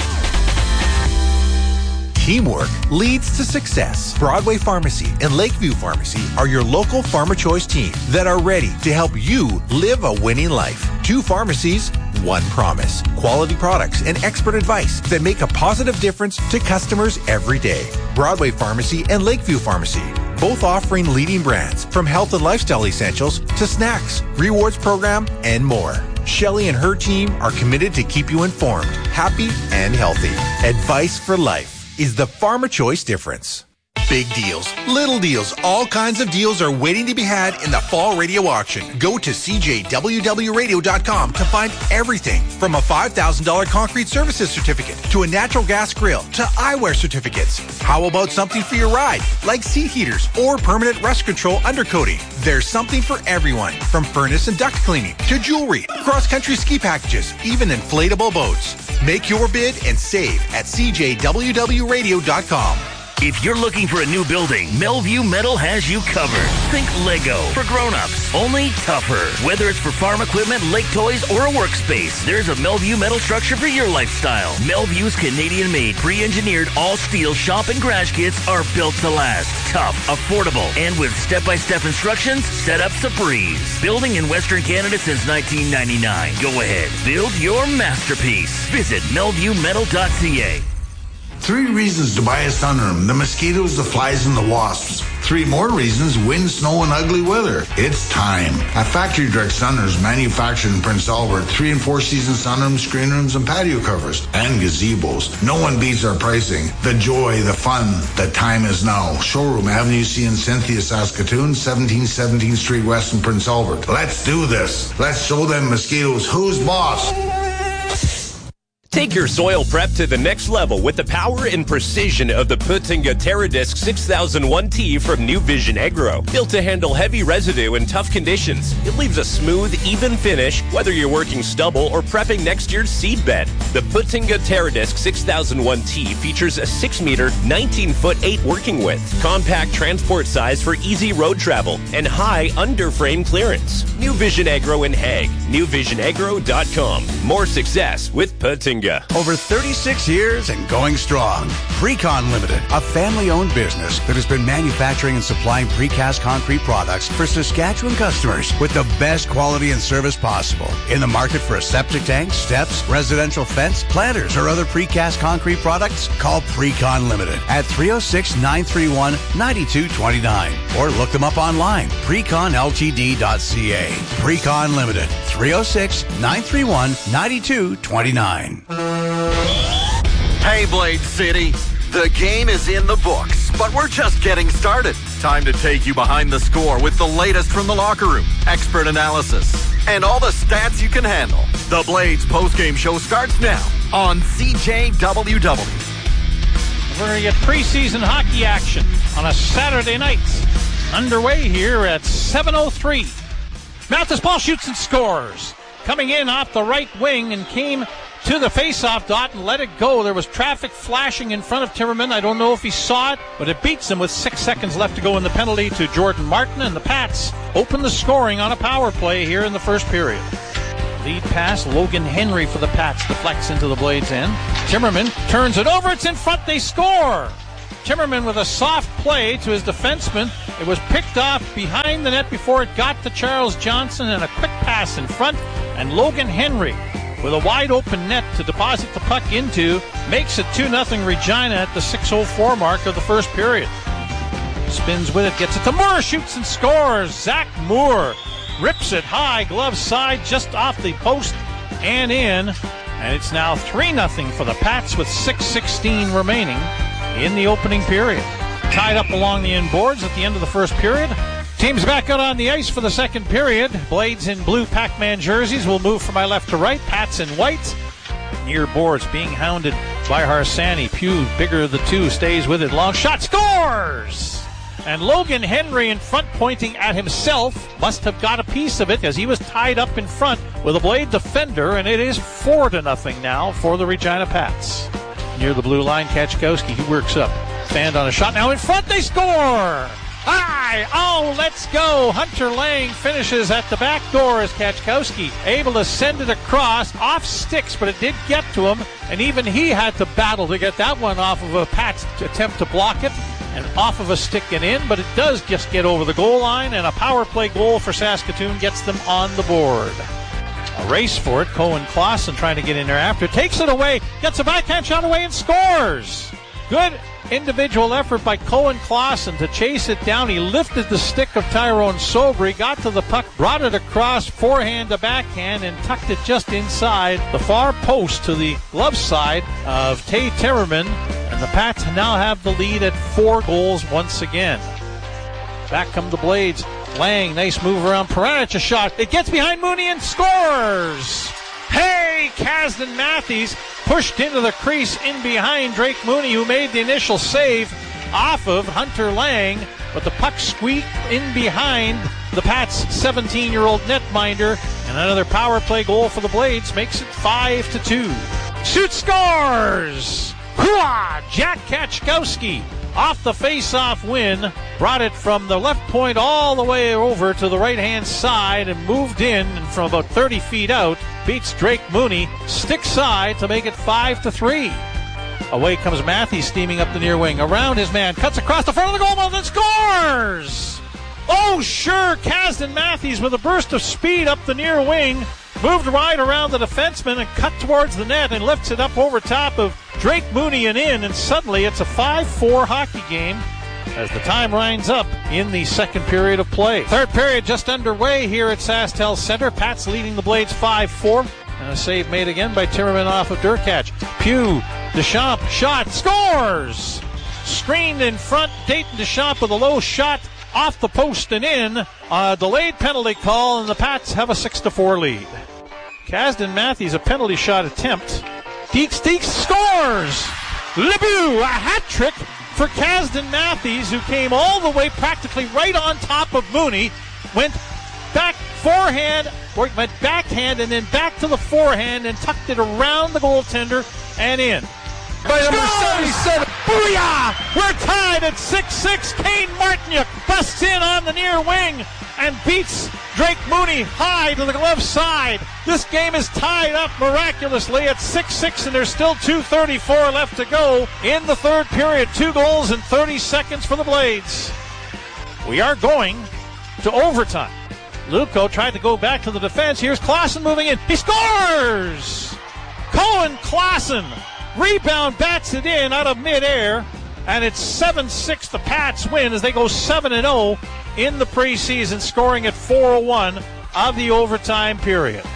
Teamwork leads to success. Broadway Pharmacy and Lakeview Pharmacy are your local Pharma Choice team that are ready to help you live a winning life. Two pharmacies, one promise. Quality products and expert advice that make a positive difference to customers every day. Broadway Pharmacy and Lakeview Pharmacy, both offering leading brands from health and lifestyle essentials to snacks, rewards program, and more. Shelley and her team are committed to keep you informed, happy, and healthy. Advice for life is the Pharma Choice difference. Big deals, little deals, all kinds of deals are waiting to be had in the fall radio auction. Go to C J W W radio dot com to find everything from a five thousand dollars concrete services certificate to a natural gas grill to eyewear certificates. How about something for your ride, like seat heaters or permanent rust control undercoating? There's something for everyone, from furnace and duct cleaning to jewelry, cross-country ski packages, even inflatable boats. Make your bid and save at C J W W radio dot com.
If you're looking for a new building, Melview Metal has you covered. Think Lego for grown-ups, only tougher. Whether it's for farm equipment, lake toys, or a workspace, there's a Melview Metal structure for your lifestyle. Melview's Canadian-made, pre-engineered, all-steel shop and garage kits are built to last. Tough, affordable, and with step-by-step instructions, setup's a breeze. Building in Western Canada since nineteen ninety-nine. Go ahead, build your masterpiece. Visit melview metal dot c a.
Three reasons to buy a sunroom: the mosquitoes, the flies, and the wasps. Three more reasons: wind, snow, and ugly weather. It's time. At Factory Direct Sunrooms, manufactured in Prince Albert, three and four season sunrooms, screen rooms, and patio covers, and gazebos. No one beats our pricing. The joy, the fun, the time is now. Showroom, Avenue C in Cynthia, Saskatoon, seventeen seventeenth Street West in Prince Albert. Let's do this. Let's show them mosquitoes who's boss.
Take your soil prep to the next level with the power and precision of the Putinga TerraDisc six thousand one T from New Vision Agro. Built to handle heavy residue in tough conditions, it leaves a smooth, even finish, whether you're working stubble or prepping next year's seed bed. The Putinga TerraDisc six thousand one T features a six meter, nineteen foot eight working width, compact transport size for easy road travel, and high under-frame clearance. New Vision Agro in Hague. new vision agro dot com. More success with Putinga.
Over thirty-six years and going strong. Precon Limited, a family-owned business that has been manufacturing and supplying precast concrete products for Saskatchewan customers with the best quality and service possible. In the market for a septic tank, steps, residential fence, planters, or other precast concrete products? Call Precon Limited at three oh six, nine three one, nine two two nine or look them up online, precon l t d dot c a. Precon Limited, three oh six, nine three one, nine two two nine.
Hey, Blade City. The game is in the books, but we're just getting started. Time to take you behind the score with the latest from the locker room, expert analysis, and all the stats you can handle. The Blades postgame show starts now on C J W W.
We're going to get preseason hockey action on a Saturday night. Underway here at seven oh three. Mathis Paul shoots and scores. Coming in off the right wing and came to the face-off dot and let it go. There was traffic flashing in front of Timmerman. I don't know if he saw it, but it beats him with six seconds left to go in the penalty to Jordan Martin, and the Pats open the scoring on a power play here in the first period. Lead pass, Logan Henry for the Pats, deflects into the Blades' end. Timmerman turns it over, it's in front, they score! Timmerman with a soft play to his defenseman. It was picked off behind the net before it got to Charles Johnson, and a quick pass in front, and Logan Henry with a wide open net to deposit the puck into makes it two nothing Regina at the six oh four mark of the first period. Spins with it, gets it to Moore, shoots and scores. Zach Moore rips it high, glove side, just off the post and in, and it's now three nothing for the Pats with six sixteen remaining in the opening period. Tied up along the end boards at the end of the first period. Teams back out on the ice for the second period. Blades in blue Pac-Man jerseys will move from my left to right. Pats in white. Near boards being hounded by Harsanyi. Pugh, bigger of the two, stays with it. Long shot, scores! And Logan Henry in front pointing at himself must have got a piece of it as he was tied up in front with a Blade defender, and it is four to nothing now for the Regina Pats. Near the blue line, Kachkowski, he works up. Stand on a shot, now in front, they score! Aye! Oh, let's go! Hunter Lang finishes at the back door as Kachkowski able to send it across, off sticks, but it did get to him, and even he had to battle to get that one off of a Pat's attempt to block it, and off of a stick and in, but it does just get over the goal line, and a power play goal for Saskatoon gets them on the board. A race for it. Cohen Clausen trying to get in there after. Takes it away. Gets a backhand shot away and scores. Good individual effort by Cohen Clausen to chase it down. He lifted the stick of Tyrone Sobry, got to the puck, brought it across, forehand to backhand, and tucked it just inside the far post to the glove side of Tay Timmerman. And the Pats now have the lead at four goals once again. Back come the Blades. Lang, nice move around Peranich, a shot. It gets behind Mooney and scores! Hey, Kasdan Matthews pushed into the crease in behind Drake Mooney, who made the initial save off of Hunter Lang, but the puck squeaked in behind the Pats' seventeen-year-old netminder, and another power play goal for the Blades makes it five to two. Shoot, scores! Hooah! Jack Kachkowski off the face-off win, brought it from the left point all the way over to the right-hand side and moved in, and from about thirty feet out, beats Drake Mooney stick side to make it five to three. Away comes Matthews steaming up the near wing, around his man, cuts across the front of the goal mouth and scores! Oh, sure, Kasdan Matthews with a burst of speed up the near wing, moved right around the defenseman and cut towards the net and lifts it up over top of Drake Mooney and in, and suddenly it's a five four hockey game as the time winds up in the second period of play. Third period just underway here at SaskTel Center. Pats leading the Blades five four. And a save made again by Timmerman off of Derkach. Pugh, Deschamps, shot, scores! Screened in front, Dayton Deschamps with a low shot off the post and in. A delayed penalty call, and the Pats have a six to four lead. Kasdan Matthews, a penalty shot attempt. Deeks, Deeks scores! LeBeau, a hat trick for Kasdan Matthews, who came all the way practically right on top of Mooney, went back forehand, or went backhand, and then back to the forehand and tucked it around the goaltender and in. By number seventy-seven, booyah! We're tied at six six. Kane Martinyuk busts in on the near wing and beats Drake Mooney high to the glove side. This game is tied up miraculously at six six, and there's still two thirty-four left to go in the third period. Two goals in thirty seconds for the Blades. We are going to overtime. Luco tried to go back to the defense. Here's Clausen moving in. He scores! Cohen Clausen. Rebound, bats it in out of midair, and it's seven six. The Pats win as they go seven and oh in the preseason, scoring at four oh one of the overtime period.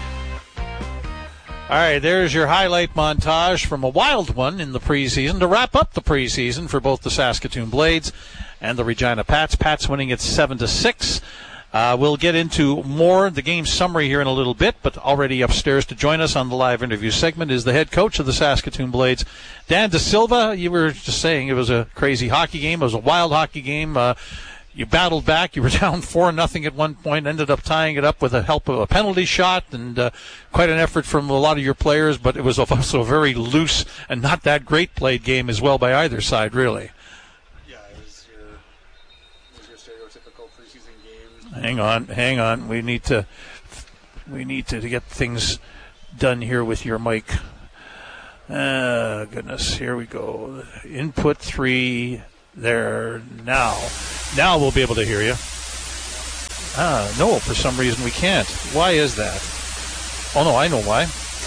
All right, there's your highlight montage from a wild one in the preseason to wrap up the preseason for both the Saskatoon Blades and the Regina Pats. Pats winning at seven to six. Uh, we'll get into more the game summary here in a little bit, but already upstairs to join us on the live interview segment is the head coach of the Saskatoon Blades, Dan De Silva. You were just saying it was a crazy hockey game. It was a wild hockey game. Uh, you battled back. You were down four nothing at one point, ended up tying it up with the help of a penalty shot, and uh, quite an effort from a lot of your players, but it was also a very loose and not that great played game as well by either side, really.
Yeah, it was your, it was your stereotypical preseason game.
Hang on, hang on. We need to, we need to, to get things done here with your mic. Ah, goodness, here we go. Input three. There now. Now we'll be able to hear you. Ah, no, for some reason we can't. Why is that? Oh, no, I know why.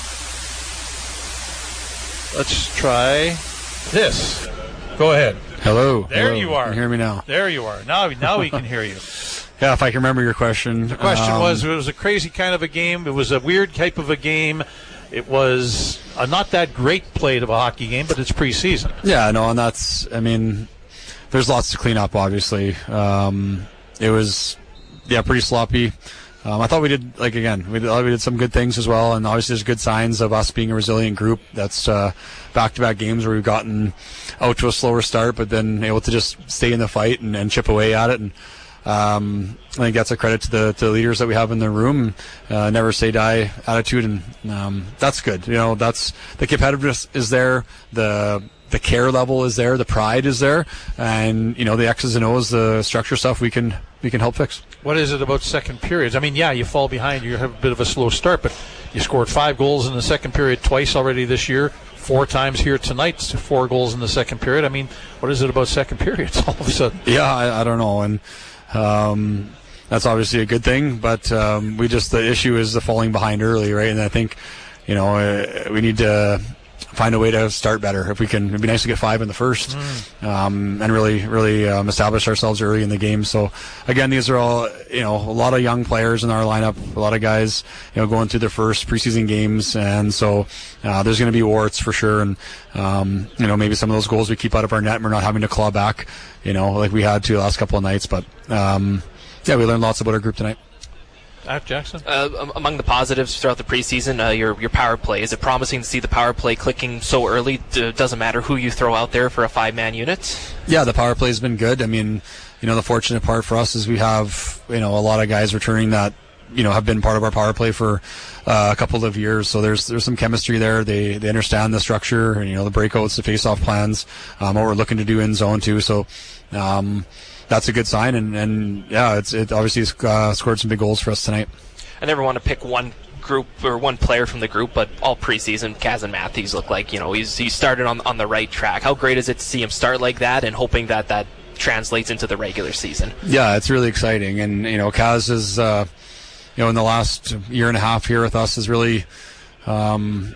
Let's try this. Go ahead.
Hello.
There
Hello.
you are.
Can you hear me now?
There you are. Now, now we can hear you.
Yeah, if I can remember your question.
The question
um,
was, it was a crazy kind of a game. It was a weird type of a game. It was a not that great played of a hockey game, but it's preseason.
Yeah, no, and that's, I mean, there's lots to clean up, obviously. Um, it was, yeah, pretty sloppy. Um, I thought we did, like, again, we did, we did some good things as well, and obviously there's good signs of us being a resilient group. That's uh, back-to-back games where we've gotten out to a slower start, but then able to just stay in the fight and, and chip away at it. And um, I think that's a credit to the to the leaders that we have in the room. Uh, never say die attitude, and um, that's good. You know, that's the competitiveness is there. The The care level is there, the pride is there, and you know the X's and O's, the structure stuff we can we can help fix.
What is it about second periods? I mean, yeah, you fall behind, you have a bit of a slow start, but you scored five goals in the second period twice already this year, four times here tonight, four goals in the second period. I mean, what is it about second periods all of a sudden?
Yeah, I, I don't know, and um, that's obviously a good thing, but um, we just the issue is the falling behind early, right? And I think you know uh, we need to find a way to start better. If we can, it'd be nice to get five in the first, mm. um, and really, really um, establish ourselves early in the game. So, again, these are all, you know, a lot of young players in our lineup, a lot of guys, you know, going through their first preseason games, and so uh, there's going to be warts for sure. And um, you know, maybe some of those goals we keep out of our net, and we're not having to claw back, you know, like we had to the last couple of nights. But um, yeah, we learned lots about our group tonight.
F. Jackson?
Uh, among the positives throughout the preseason, uh, your your power play. Is it promising to see the power play clicking so early? It doesn't matter who you throw out there for a five-man unit?
Yeah, the power play has been good. I mean, you know, the fortunate part for us is we have, you know, a lot of guys returning that, you know, have been part of our power play for uh, a couple of years. So there's there's some chemistry there. They they understand the structure and, you know, the breakouts, the face-off plans, um, what we're looking to do in zone too. So, um, that's a good sign, and, and yeah, it's it obviously has uh, scored some big goals for us tonight.
I never want to pick one group or one player from the group, but all preseason, Kaz and Matthews look like, you know, he's he started on on the right track. How great is it to see him start like that, and hoping that that translates into the regular season?
Yeah, it's really exciting, and you know, Kaz is, uh, you know, in the last year and a half here with us has really, um,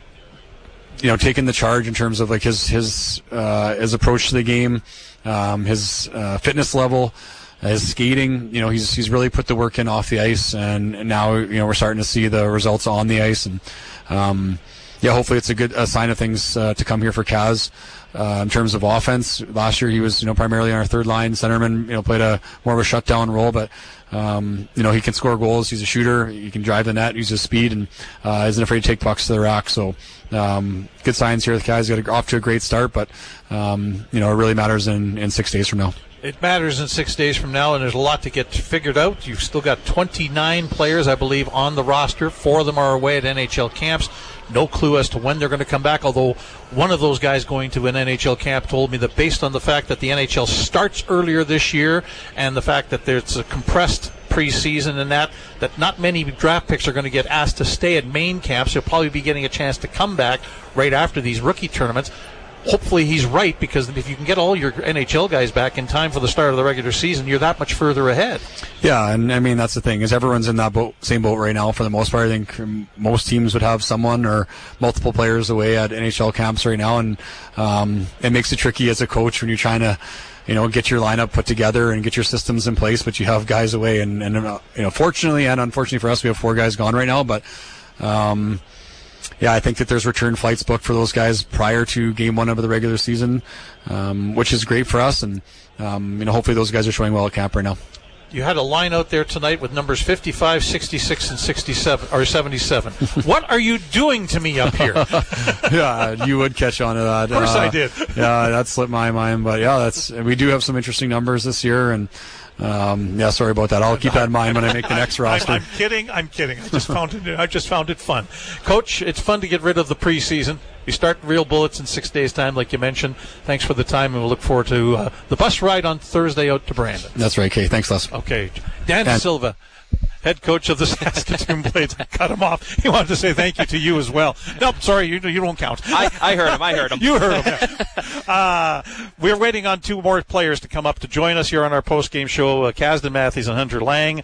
you know, taken the charge in terms of like his his uh, his approach to the game. Um, his uh, fitness level, his skating, you know, he's he's really put the work in off the ice, and, and now, you know, we're starting to see the results on the ice, and um, yeah, hopefully it's a good a sign of things uh, to come here for Kaz. Uh, in terms of offense, last year he was, you know, primarily on our third line. Centerman, you know, played a more of a shutdown role, but um, you know, he can score goals. He's a shooter. He can drive the net. Use his speed, and uh, isn't afraid to take pucks to the rack. So um, good signs here. The Kaz got off to a great start, but um, you know, it really matters in, in six days from now.
It matters in six days from now, and there's a lot to get figured out. You've still got twenty-nine players, I believe, on the roster. Four of them are away at N H L camps. No clue as to when they're going to come back, although one of those guys going to an N H L camp told me that based on the fact that the N H L starts earlier this year and the fact that there's a compressed preseason and that, that not many draft picks are going to get asked to stay at main camps. They'll probably be getting a chance to come back right after these rookie tournaments. Hopefully he's right, because if you can get all your N H L guys back in time for the start of the regular season, you're that much further ahead.
Yeah, and I mean, that's the thing, is everyone's in that boat, same boat right now for the most part. I think most teams would have someone or multiple players away at N H L camps right now, and um, it makes it tricky as a coach when you're trying to, you know, get your lineup put together and get your systems in place, but you have guys away, and, and uh, you know, fortunately and unfortunately for us, we have four guys gone right now, but um yeah, I think that there's return flights booked for those guys prior to game one of the regular season, um, which is great for us, and um, you know, hopefully those guys are showing well at camp right now.
You had a line out there tonight with numbers fifty-five, sixty-six, and sixty-seven or seventy-seven. What are you doing to me up here?
Yeah, you would catch on to that.
Of course,
uh,
I did.
Yeah, that slipped my mind, but yeah, that's we do have some interesting numbers this year, and Um, yeah, sorry about that. I'll keep that in mind when I make the next roster.
I'm, I'm kidding. I'm kidding. I just found it. I just found it fun, Coach. It's fun to get rid of the preseason. You start Real Bullets in six days' time, like you mentioned. Thanks for the time, and we'll look forward to uh, the bus ride on Thursday out to Brandon.
That's right, Kay. Thanks, Les.
Okay, Dan and- Silva, head coach of the Saskatoon Blades. I cut him off. He wanted to say thank you to you as well. Nope, sorry, you, you don't count.
I, I heard him. I heard him.
You heard him. Yeah. uh, we're waiting on two more players to come up to join us here on our post-game show. Uh, Kasdan Matthews and Hunter Lang.